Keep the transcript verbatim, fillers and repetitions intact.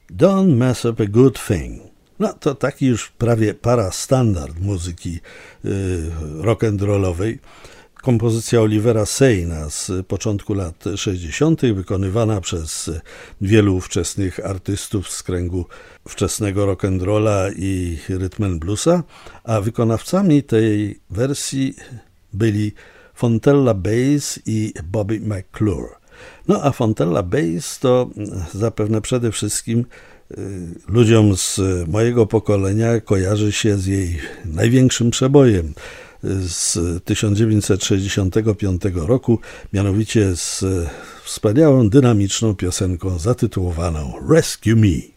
Don't mess up a good thing. No to taki już prawie parastandard muzyki yy, rock'n'rollowej. Kompozycja Olivera Saina z początku lat sześćdziesiątych, wykonywana przez wielu ówczesnych artystów z kręgu wczesnego rock'n'rolla i rhythm and bluesa, a wykonawcami tej wersji byli Fontella Bass i Bobby McClure. No a Fontella Bass to zapewne przede wszystkim ludziom z mojego pokolenia kojarzy się z jej największym przebojem z tysiąc dziewięćset sześćdziesiątego piątego roku, mianowicie z wspaniałą, dynamiczną piosenką zatytułowaną Rescue Me.